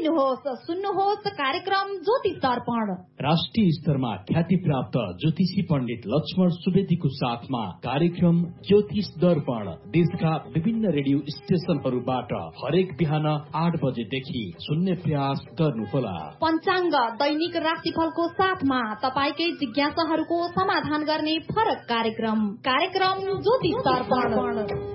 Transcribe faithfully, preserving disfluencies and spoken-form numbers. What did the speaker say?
सुनिदिनुहोस् सुन्नुहोस् कार्यक्रम ज्योतिष दर्पण। राष्ट्रिय स्तरमा ख्याति प्राप्त ज्योतिषी पण्डित लक्ष्मण सुवेदीको साथमा कार्यक्रम ज्योतिष दर्पण देशका विभिन्न रेडियो स्टेशनहरूबाट हरेक बिहान आठ बजेदेखि सुन्ने प्रयास गर्नुहोला। पञ्चाङ्ग दैनिक राशिफलको साथमा तपाईँकै जिज्ञासाहरूको समाधान गर्ने फरक कार्यक्रम कार्यक्रम ज्योतिष दर्पण।